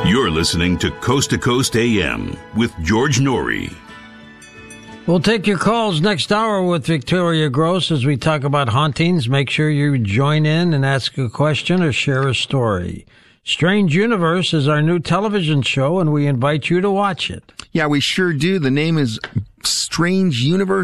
You're listening to Coast AM with George Norrie. We'll take your calls next hour with Victoria Gross as we talk about hauntings. Make sure you join in and ask a question or share a story. Strange Universe is our new television show, and we invite you to watch it. Yeah, we sure do. The name is Strange Universe.